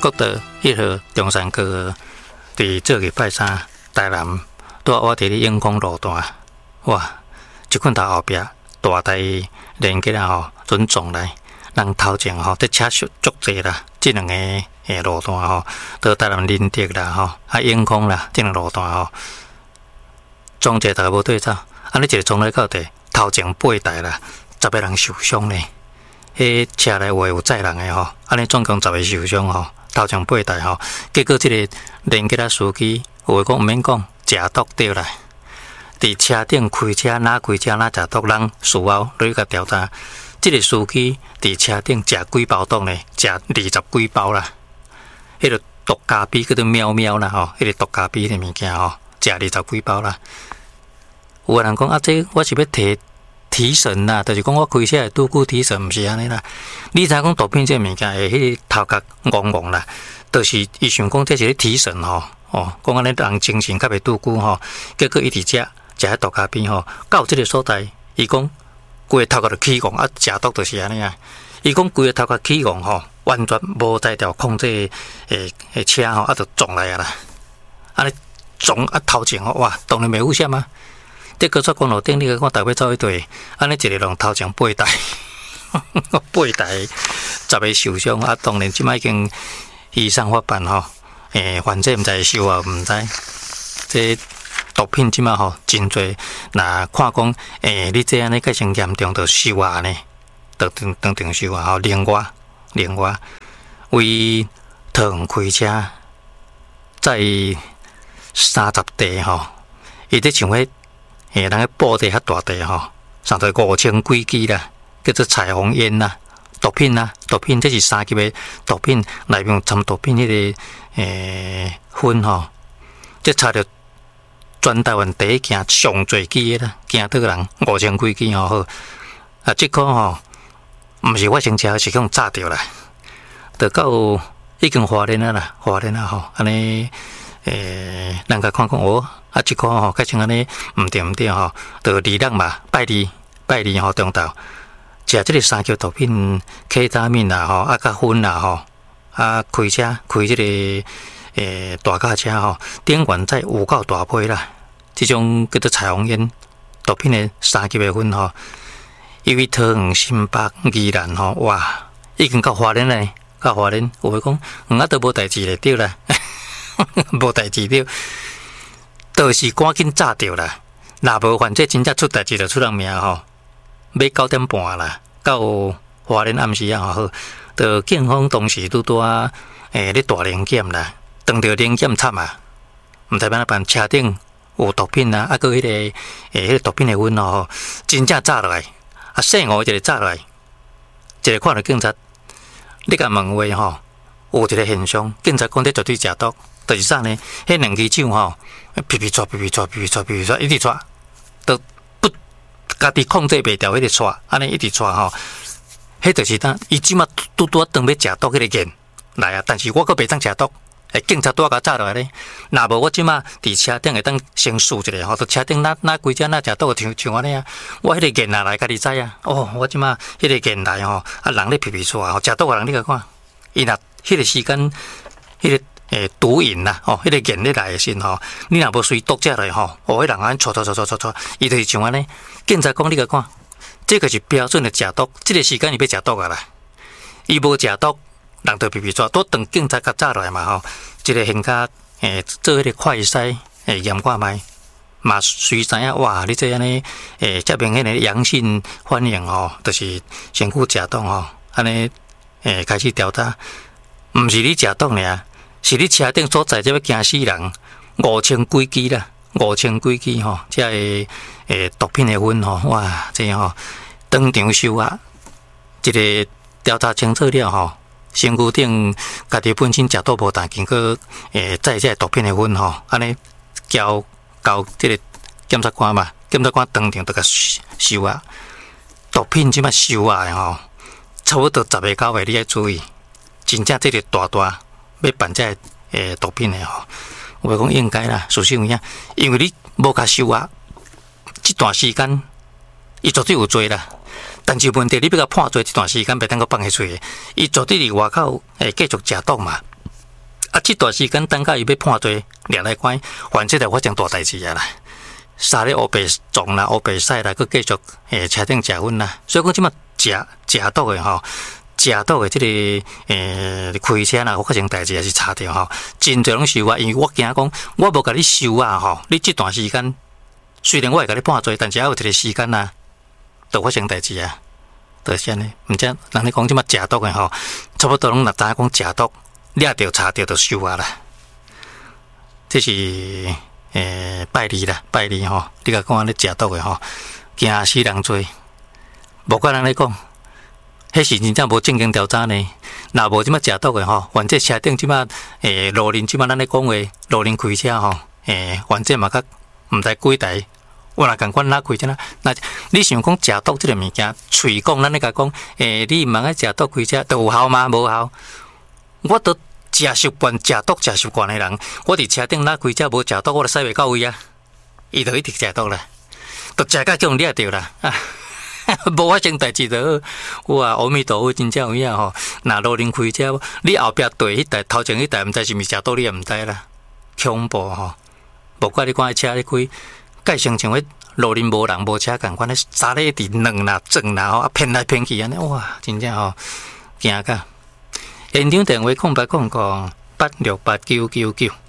国道1号中山高伫这个拜三台南带我伫咧永康路段，哇！一捆头后壁大台连接啊吼，准撞来，人头前吼，这车速足济啦，这两个路段吼，到台南林德啦吼，永康啦，这两个路段吼，撞者大家无对走，安尼一个撞来到地，头前8台啦，10个人受伤呢。迄车内话有载人的吼，安尼总共10个受伤吼，头前8台吼，结果这个连接啊司机，有话讲毋免讲，食毒对啦。伫车顶开车，哪开车哪食毒，人事后你甲调查，这个司机伫车顶食几包毒呢？食20几包啦。迄个毒咖啡叫做喵喵啦吼，迄个毒咖啡的物件吼，食20几包啦。有个人讲啊，这我是要提神啦，就是讲我开车会拄久提神，毋是安尼啦。你知影讲毒品这物件会迄个头壳戆戆啦，就是伊想讲这是咧提神吼，讲安尼人精神较袂拄久吼，结果伊伫食迄毒咖啡吼，到即个所在，伊讲规个头壳就起戆，啊食毒就是安尼啊。伊讲规个头壳起戆吼，完全无在调控制诶车吼，啊就撞来啊啦。安尼撞啊头前吼，哇，当然袂有险啊。这高速公路顶，你看台北走一队，安尼一个人头前8台，8台10个受伤啊！当然，即摆已经医生发办吼，患者毋知收啊，毋知。这毒品即摆吼真侪，若看讲，你这安尼改成严重，就收啊呢，就当场收啊吼。另外，为桃园开车，在30地吼，伊伫像迄。人个布地较大地吼，上头5000几支啦，叫做彩虹烟啦，毒品啦，毒品这是3级的毒品，内面掺毒品迄个粉吼，这查着全台湾第一件上侪支的啦，惊倒人5000几支吼好，啊，这个吼毋是发生车，是用炸掉啦，就到已经花莲啦吼，安尼人家看讲哦。啊，一个吼，改成安尼毋对吼，就2日嘛，拜二吼中昼食即个3级毒品，K 他命啦吼，啊甲粉啦吼，啊开即个大卡车吼，顶悬载有够大批啦，即种叫做彩虹烟毒品的3级的粉吼，因为桃园、新北、宜兰吼，哇，已经到花莲嘞，有话讲，啊都无代志咧，对啦，无代志对。就是赶紧炸掉啦！若无犯这真正出代志就出人命吼。要9点半啦，到花莲暗时啊好，就警方当时拄啊，咧大连检啦，当着连检惨啊，毋知要哪办，车顶有毒品啊，啊个迄个迄个毒品的粉吼，真正炸落来，啊细五一个炸落来，一个看到警察，你甲问话吼，有一个现象，警察讲这绝对食毒。就是啥呢？迄2支手吼，皮皮抓，一直抓，都不家己控制袂掉，迄个抓，安尼一直抓吼。迄就是当伊即马拄当要食毒迄个瘾来啊，但是我阁袂当食毒，警察拄甲炸落来咧。若无我即马伫车顶会当先试一下吼，伫车顶哪几只哪食毒像安尼啊。我迄个瘾来，家己知啊。哦，我即马迄个瘾来吼，啊人咧皮抓吼，食毒个人你甲看，伊若迄个时间，迄个。毒瘾啦，迄个瘾咧来的时吼，你若无随毒食来吼，迄人安错，伊就是像安尼。警察讲你甲看，这个是标准的食毒，这个时间伊要食毒啊啦。伊无食毒，人就皮抓，都等警察甲炸落来嘛吼。一个现甲做迄个快筛验看卖，嘛随知影哇，你这安尼这明显的阳性反应吼，就是身躯食毒吼，安尼开始调查，毋是你食毒尔。是你车顶所在，这要惊死人，5000几支啦，5000几支吼，这个毒品的粉吼，哇，这吼当场收啊！一个调查清楚了吼，身躯顶家己本身食毒无，但经过载这毒品的粉吼，安尼交这个检察官嘛，检察官当场就甲收啊！毒品即摆收啊吼，差不多10个9个，你要注意，真正这个大。要办这毒品的吼，我讲应该啦，事实有影，因为你无甲收啊，这段时间伊绝对有做啦。但是问题你要甲判罪，这段时间袂当个放下出去，伊绝对伫外口继续食毒嘛。 啊，这段时间等到伊要判罪，掠来关，反正就发生大代志啊啦。杀咧乌白撞啦，乌白屎啦，佮继续车顶食薰啦。所以讲即马食毒的吼，食毒的即个开车啦，发生代志也是查着吼，真侪拢受啊。因为我惊讲，我无甲你受啊吼，你这段时间虽然我会甲你判罪，但是还有一个时间啊，就发生代志啊，就是安尼。毋则人咧讲即马食毒的吼，差不多拢若知影讲食毒，掠着查着就受啊啦。这是。拜二啦，拜二吼，你甲讲安尼食毒的吼，惊死人多。无管人咧讲，迄是真正无正经调查呢。若无即马食毒的吼，反正车顶即马路人即马咱咧讲话，路人开车吼，反正嘛甲毋知几台，我若共款哪开车啦。那你想讲食毒即个物件，喙讲咱咧甲讲，你毋通爱食毒开车，都有效吗？无效，我都。食习惯食毒食习惯的人，我伫车顶拉开车无食毒，我就驶袂到位啊！伊就一直食毒啦，都食甲叫人掠着啦啊！无发生代志就好。哇，阿弥陀佛，真正有影吼！若路人开车，你后壁对迄台头前迄台，毋知是毋是食毒，你也毋知啦，恐怖吼！无怪你看迄车咧开，介像像迄路人无人无车共款咧，刹咧伫软啦、转啦吼，啊偏来偏去安尼，哇，真正吼惊甲！现场电话0800868999。